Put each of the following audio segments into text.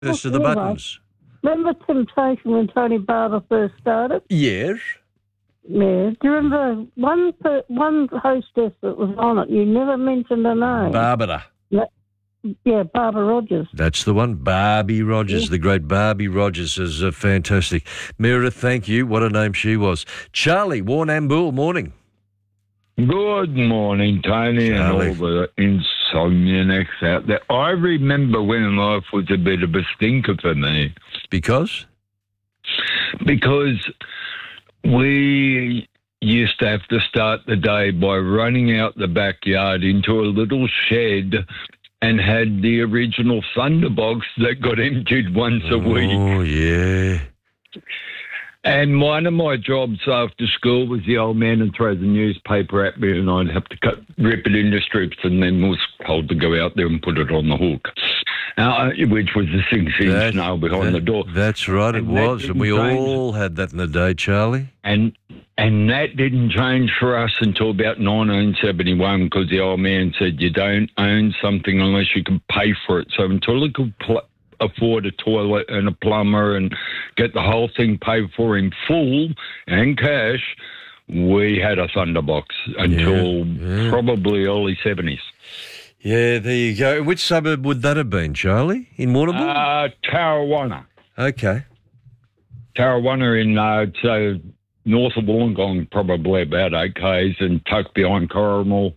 First of the Anyway, buttons. remember Temptation when Tony Barber first started? Yes. Yeah. Do you remember one hostess that was on it? You never mentioned her name. Barbara. Yeah, Barbara Rogers. That's the one. Barbie Rogers, the great Barbie Rogers is fantastic. Meredith, thank you. What a name she was. Charlie, Warrnambool, morning. Good morning, Tony, Charlie. and all the insomniacs out there. I remember when life was a bit of a stinker for me. Because? Because we used to have to start the day by running out the backyard into a little shed and had the original Thunderbox that got emptied once a week. Oh, yeah. And one of my jobs after school was the old man would throw the newspaper at me and I'd have to rip it into strips and then was told to go out there and put it on the hook, which was the 6-inch nail behind the door. That's right, it was. And we all had that in the day, Charlie. And that didn't change for us until about 1971 because the old man said you don't own something unless you can pay for it. So until he could afford a toilet and a plumber and get the whole thing paid for in full and cash, we had a Thunderbox until probably early 70s. Yeah, there you go. Which suburb would that have been, Charlie? In Warrnambool? Tarrawanna. Okay. Tarrawanna in so north of Wollongong, probably about 8 k's, and tucked behind Corrimal,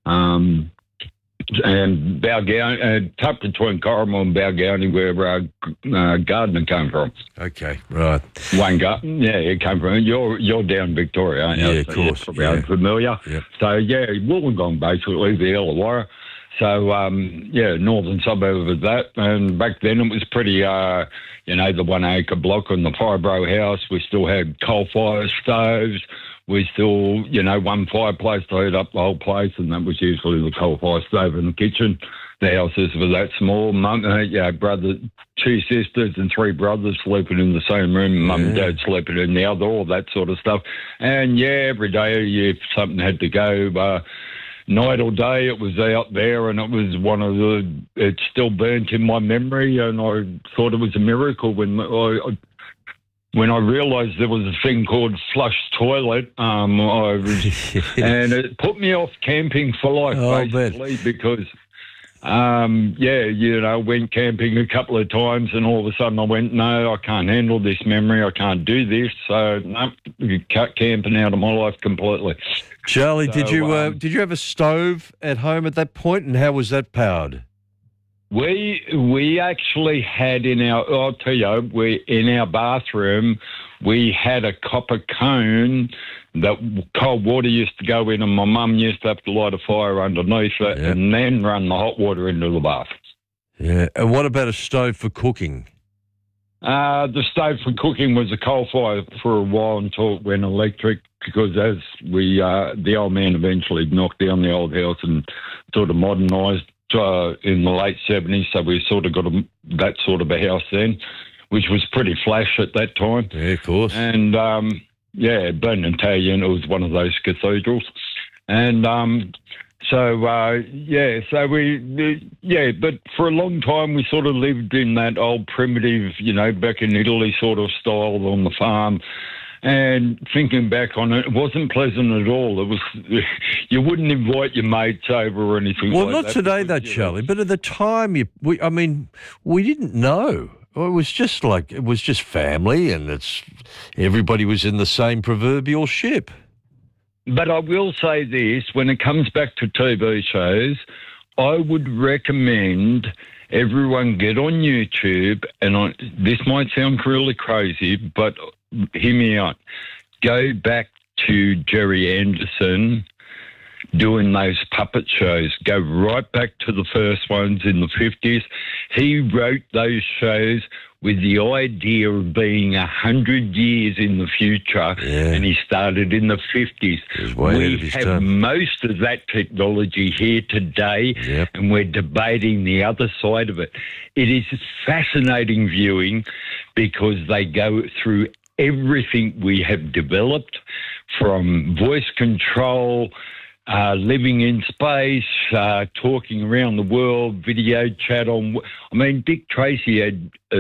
and Balgownie, tucked between Corrimal and Balgownie, where Gardner came from. Okay, right. Wayne Gardner, yeah, he came from. You're down Victoria, aren't you? Yeah, of course. You're probably familiar. Yep. So yeah, Wollongong basically, the Illawarra. So northern suburb of that, and back then it was pretty, the 1 acre block on the Fibro house. We still had coal fire stoves. We still, one fireplace to heat up the whole place, and that was usually the coal fire stove in the kitchen. The houses were that small. Mum, brother, 2 sisters and 3 brothers sleeping in the same room. Mum and Dad sleeping in the other, all that sort of stuff. And every day if something had to go, night or day, it was out there, and it was it still burnt in my memory, and I thought it was a miracle when I realised there was a thing called flush toilet, and it put me off camping for life, basically, because, went camping a couple of times, and all of a sudden I went, no, I can't handle this memory, I can't do this, so no, cut camping out of my life completely. Charlie, did you have a stove at home at that point, and how was that powered? We actually had in our bathroom, we had a copper cone that cold water used to go in, and my mum used to have to light a fire underneath it and then run the hot water into the bath. Yeah, and what about a stove for cooking? The stove for cooking was a coal fire for a while until it went electric, because as the old man eventually knocked down the old house and sort of modernised in the late 70s, so we sort of got that sort of a house then, which was pretty flash at that time. Yeah, of course. And, Bernard Italian, it was one of those cathedrals. And but for a long time we sort of lived in that old primitive, back in Italy sort of style on the farm. And thinking back on it, it wasn't pleasant at all. It was, you wouldn't invite your mates over or anything like that. Well, not today, though, Charlie, but at the time, we didn't know. It was just family, and everybody was in the same proverbial ship. But I will say this, when it comes back to TV shows, I would recommend everyone get on YouTube, and this might sound really crazy, but hear me out. Go back to Jerry Anderson doing those puppet shows. Go right back to the first ones in the 50s. He wrote those shows with the idea of being 100 years in the future, and he started in the 50s. We have most of that technology here today, and we're debating the other side of it. It is fascinating viewing because they go through everything we have developed, from voice control, living in space, talking around the world, video chat on. I mean, Dick Tracy had